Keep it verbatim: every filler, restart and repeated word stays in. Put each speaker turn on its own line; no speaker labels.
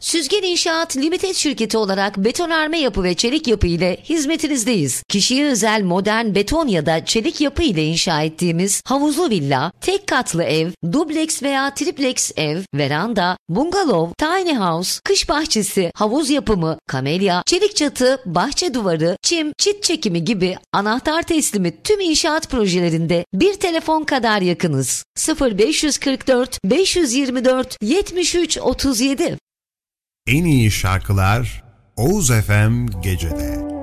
Süzgen İnşaat Limited şirketi olarak betonarme yapı ve çelik yapı ile hizmetinizdeyiz. Kişiye özel modern beton ya da çelik yapı ile inşa ettiğimiz havuzlu villa, tek katlı ev, dubleks veya triplex ev, veranda, bungalov, tiny house, kış bahçesi, havuz yapımı, kamelya, çelik çatı, bahçe duvarı, çim, çit çekimi gibi anahtar teslimi tüm inşaat projelerinde bir telefon kadar yakınız. sıfır beş kırk dört beş yirmi dört yetmiş üç otuz yedi.
En iyi şarkılar Oğuz F M Gece'de.